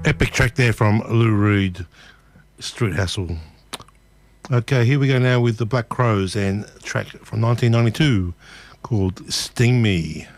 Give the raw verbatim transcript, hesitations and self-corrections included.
Epic track there from Lou Reed, Street Hassle. Okay, here we go now with the Black Crowes and a track from nineteen ninety-two called Sting Me.